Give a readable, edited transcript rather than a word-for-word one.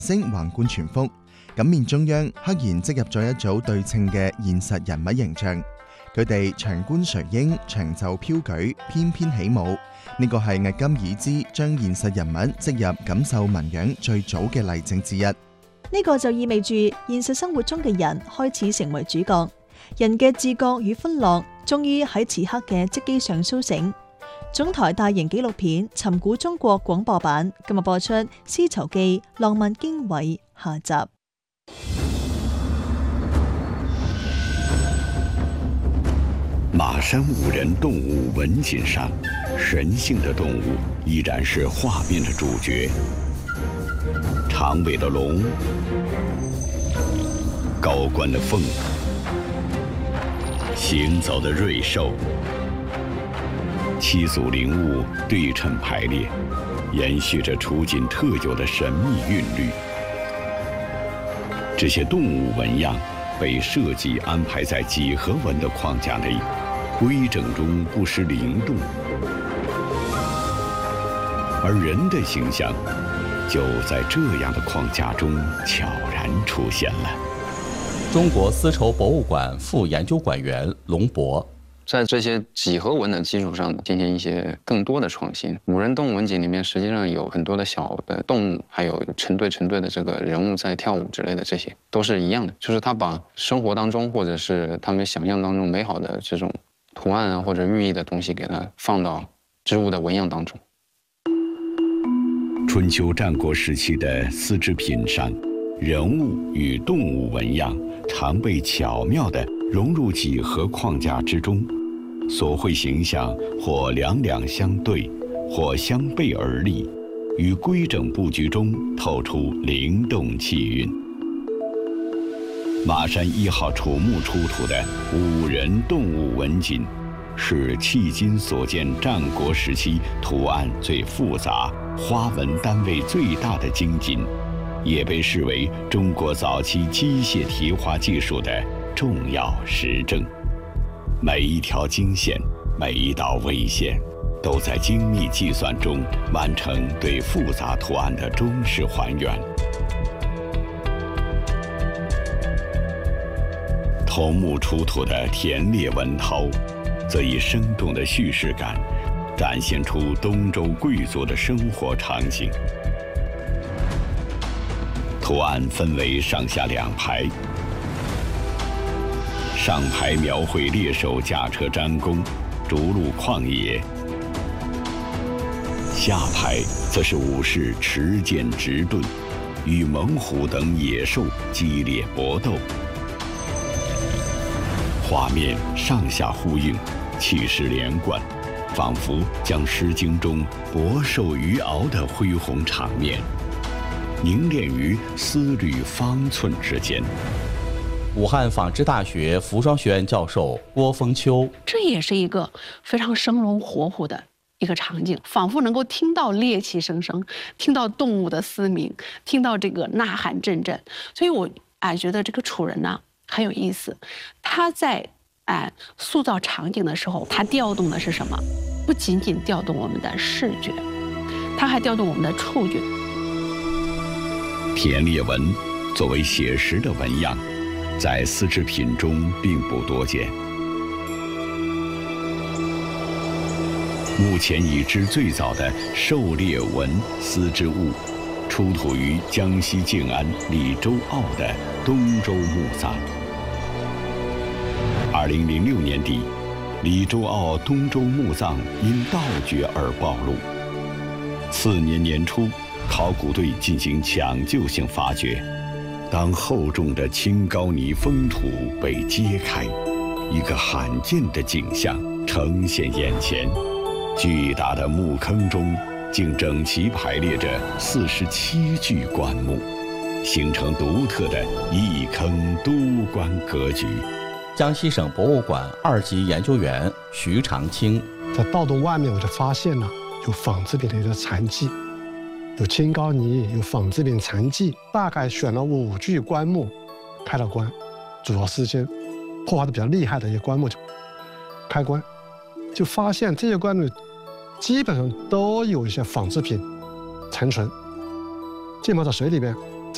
星橫貫全幅，錦面中央赫然織入咗一組對稱嘅現實人物形象。佢哋長冠垂纓，長袖飄舉，翩翩起舞。呢個係魏金已之將現實人物織入錦繡紋樣最早嘅例證之一。 呢個就意味住現實生活中嘅人開始成為主角，人嘅自覺與歡樂終於喺此刻嘅織機上甦醒。總台大型紀錄片《尋古中國》廣播版今日播出《絲綢記：浪漫經緯》下集。 馬山五人动物文锦上，神性的动物依然是画面的主角。长尾的龙，高冠的凤，行走的瑞兽。七组灵物对称排列，延续着楚锦特有的神秘韵律。这些动物纹样被设计安排在几何纹的框架内，规整中不失灵动，而人的形象就在这样的框架中悄然出现了。 中国丝绸博物馆副研究馆员龙博。 在这些几何纹的基础上进行一些更多的创新。五人动物纹锦里面实际上有很多的小的动物，还有成对的这个人物在跳舞之类的，这些都是一样的，就是他把生活当中或者是他们想象当中美好的这种图案啊或者寓意的东西给它放到织物的纹样当中。 春秋战国时期的丝织品上，人物与动物纹样常被巧妙地融入几何框架之中，所绘形象或两两相对，或相背而立，于规整布局中透出灵动气韵。马山1号楚墓出土的五人动物纹锦，是迄今所见战国时期图案最复杂、花纹单位最大的精锦，也被视为中国早期机械题花技术的重要实证。每一条经线，每一道微线，都在精密计算中完成对复杂图案的忠实还原。头目出土的田猎纹涛，则以生动的叙事感，展现出东周贵族的生活场景。图案分为上下两排，上排描绘猎手驾车张弓，逐鹿旷野；下排则是武士持剑执盾，与猛虎等野兽激烈搏斗。画面上下呼应，气势连贯，仿佛将《诗经》中博兽于敖的恢宏场面凝练于丝缕方寸之间。 武汉纺织大学服装学院教授郭峰秋， 这也是一个非常生龙活虎的一个场景，仿佛能够听到猎奇声声，听到动物的嘶鸣，听到这个呐喊阵阵。所以我觉得这个楚人呢很有意思，他在塑造场景的时候，他调动的是什么？不仅仅调动我们的视觉，他还调动我们的触觉。 田猎纹作为写实的纹样，在丝织品中并不多见。目前已知最早的狩猎纹丝织物，出土于江西靖安李周傲的东周墓葬。2006年底，李周傲东周墓葬因盗掘而暴露。次年年初，考古队进行抢救性发掘，当厚重的青高泥封土被揭开，一个罕见的景象呈现眼前。巨大的墓坑中，竟整齐排列着47具棺木，形成独特的一坑多棺格局。 江西省博物馆2级研究员徐长青， 在盗洞外面我就发现了有纺织品的一个残迹，有青高泥，有纺织品残迹，大概选了5具棺木开了棺，主要是一些破坏的比较厉害的一些棺木开棺，就发现这些棺木基本上都有一些纺织品残存，浸泡在水里边